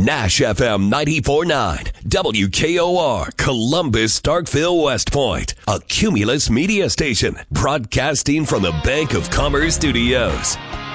Nash FM 94.9, WKOR, Columbus, Starkville, West Point, a Cumulus media station, broadcasting from the Bank of Commerce Studios.